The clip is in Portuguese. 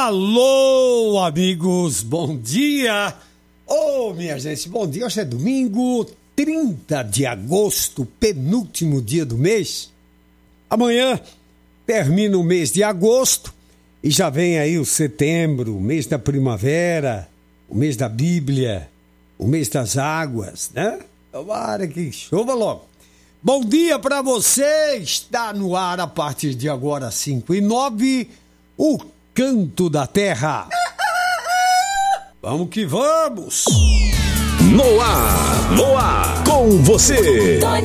Alô, amigos, bom dia! Minha gente, bom dia. Hoje é domingo, 30 de agosto, penúltimo dia do mês. Amanhã termina o mês de agosto e já vem aí o setembro, o mês da primavera, o mês da Bíblia, o mês das águas, né? Tomara que chova logo. Bom dia pra você, está no ar a partir de agora, 5h09, o Canto da Terra. Vamos que vamos! No ar, com você,